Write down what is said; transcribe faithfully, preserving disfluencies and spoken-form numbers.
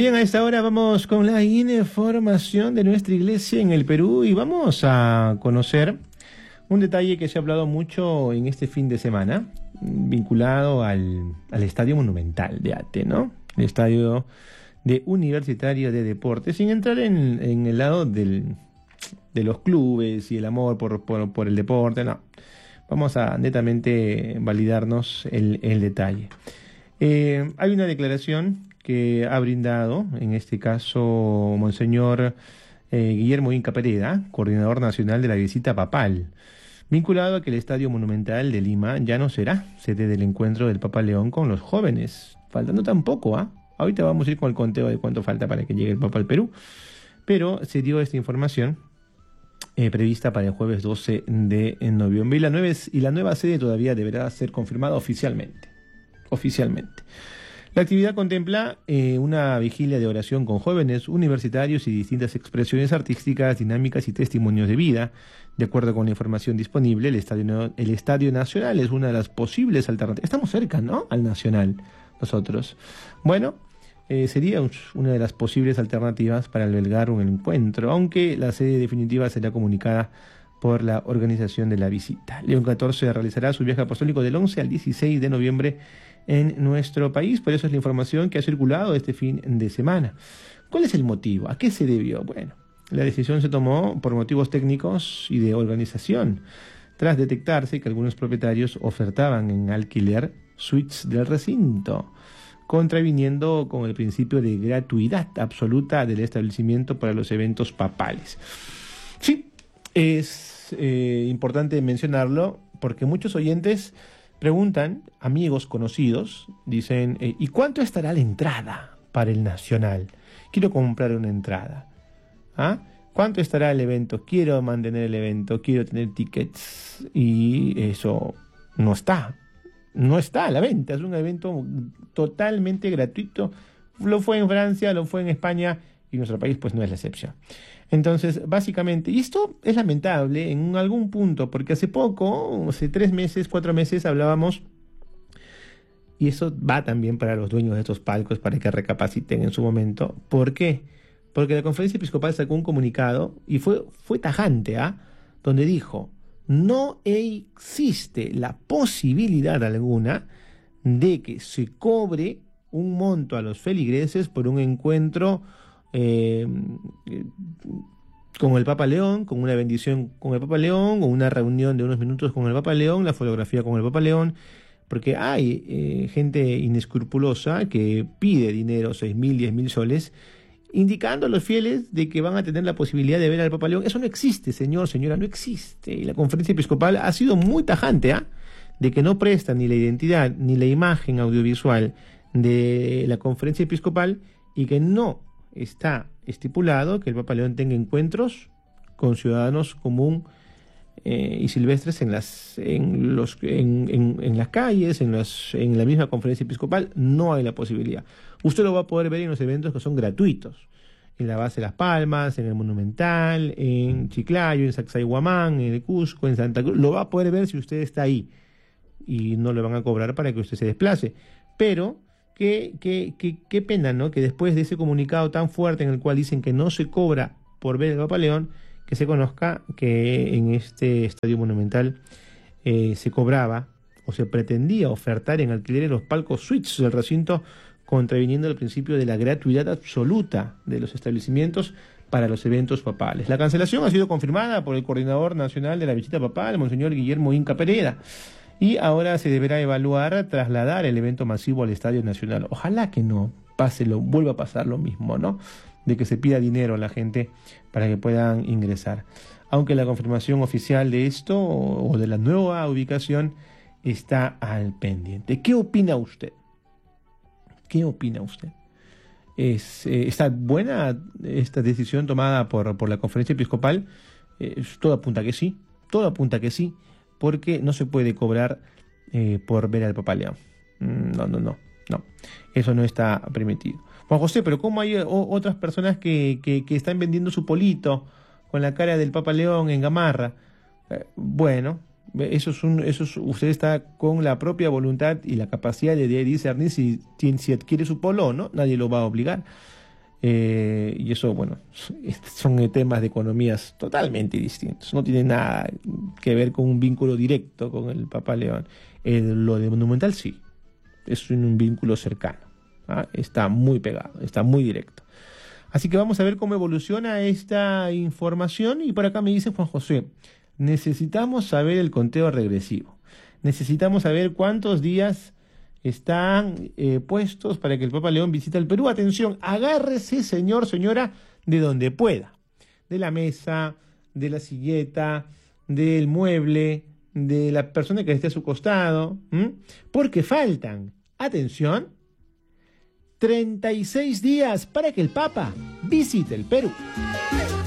Bien, a esta hora vamos con la información de nuestra iglesia en el Perú y vamos a conocer un detalle que se ha hablado mucho en este fin de semana, vinculado al, al Estadio Monumental de Ate, ¿no? El estadio de Universitario de Deportes, sin entrar en, en el lado del, de los clubes y el amor por, por, por el deporte, no. Vamos a netamente validarnos el, el detalle. Eh, hay una declaración que ha brindado, en este caso, Monseñor eh, Guillermo Inca Pereda, coordinador nacional de la visita papal, vinculado a que el Estadio Monumental de Lima ya no será sede del encuentro del Papa León con los jóvenes, faltando tan poco, ¿ah? ¿eh? Ahorita vamos a ir con el conteo de cuánto falta para que llegue el Papa al Perú, pero se dio esta información eh, prevista para el jueves doce de noviembre, y la, nueva, y la nueva sede todavía deberá ser confirmada oficialmente, oficialmente. La actividad contempla eh, una vigilia de oración con jóvenes, universitarios y distintas expresiones artísticas, dinámicas y testimonios de vida. De acuerdo con la información disponible, el Estadio, el Estadio Nacional es una de las posibles alternativas. Estamos cerca, ¿no?, al Nacional, nosotros. Bueno, eh, sería una de las posibles alternativas para albergar un encuentro, aunque la sede definitiva será comunicada por la organización de la visita. León catorce realizará su viaje apostólico del once al dieciséis de noviembre en nuestro país, por eso es la información que ha circulado este fin de semana. ¿Cuál es el motivo? ¿A qué se debió? Bueno, la decisión se tomó por motivos técnicos y de organización, tras detectarse que algunos propietarios ofertaban en alquiler suites del recinto, contraviniendo con el principio de gratuidad absoluta del establecimiento para los eventos papales. Sí, es eh, importante mencionarlo porque muchos oyentes preguntan, amigos conocidos, dicen, eh, ¿y cuánto estará la entrada para el Nacional? Quiero comprar una entrada. ¿Ah? ¿Cuánto estará el evento? Quiero mantener el evento, quiero tener tickets. Y eso no está. No está a la venta. Es un evento totalmente gratuito. Lo fue en Francia, lo fue en España y nuestro país pues no es la excepción. Entonces, básicamente, y esto es lamentable en algún punto, porque hace poco, hace tres meses, cuatro meses, hablábamos, y eso va también para los dueños de estos palcos, para que recapaciten en su momento. ¿Por qué? Porque la Conferencia Episcopal sacó un comunicado, y fue, fue tajante, ¿ah? Donde dijo, no existe la posibilidad alguna de que se cobre un monto a los feligreses por un encuentro Eh, con el Papa León, con una bendición con el Papa León, o una reunión de unos minutos con el Papa León, la fotografía con el Papa León, porque hay eh, gente inescrupulosa que pide dinero, seis mil, diez mil soles, indicando a los fieles de que van a tener la posibilidad de ver al Papa León. Eso no existe, señor, señora, no existe. Y la Conferencia Episcopal ha sido muy tajante, ¿ah? ¿eh? De que no presta ni la identidad ni la imagen audiovisual de la Conferencia Episcopal, y que no está estipulado que el Papa León tenga encuentros con ciudadanos común eh, y silvestres en las en los en, en, en las calles, en las en la misma Conferencia Episcopal. No hay la posibilidad. Usted lo va a poder ver en los eventos que son gratuitos, en la base de Las Palmas, en el Monumental, en Chiclayo, en Sacsayhuamán, en el Cusco, en Santa Cruz. Lo va a poder ver si usted está ahí y no le van a cobrar para que usted se desplace. Pero Qué, qué, qué, qué pena, ¿no?, que después de ese comunicado tan fuerte en el cual dicen que no se cobra por ver el Papa León, que se conozca que en este Estadio Monumental eh, se cobraba o se pretendía ofertar en alquiler en los palcos suites del recinto, contraviniendo el principio de la gratuidad absoluta de los establecimientos para los eventos papales. La cancelación ha sido confirmada por el coordinador nacional de la visita papal, Monseñor Guillermo Inca Pereda. Y ahora se deberá evaluar trasladar el evento masivo al Estadio Nacional. Ojalá que no pase lo, vuelva a pasar lo mismo, ¿no? De que se pida dinero a la gente para que puedan ingresar. Aunque la confirmación oficial de esto o de la nueva ubicación está al pendiente. ¿Qué opina usted? ¿Qué opina usted? ¿Es, eh, ¿Está buena esta decisión tomada por, por la Conferencia Episcopal? Eh, todo apunta que sí, todo apunta que sí. Porque no se puede cobrar eh, por ver al Papa León. No, no, no, no. Eso no está permitido. Juan José, pero ¿cómo hay o, otras personas que, que, que están vendiendo su polito con la cara del Papa León en Gamarra? Eh, bueno, eso es un, eso es, usted está con la propia voluntad y la capacidad de discernir si, si adquiere su polo o no. Nadie lo va a obligar. Eh, y eso, bueno, son temas de economías totalmente distintos. No tiene nada que ver con un vínculo directo con el Papa León. El, lo de Monumental sí, es un, un vínculo cercano. ¿Ah? Está muy pegado, está muy directo. Así que vamos a ver cómo evoluciona esta información. Y por acá me dicen, Juan José, necesitamos saber el conteo regresivo. Necesitamos saber cuántos días están eh, puestos para que el Papa León visite el Perú. Atención, agárrese, señor, señora, de donde pueda. De la mesa, de la silleta, del mueble, de la persona que esté a su costado. ¿m? Porque faltan, atención, treinta y seis días para que el Papa visite el Perú.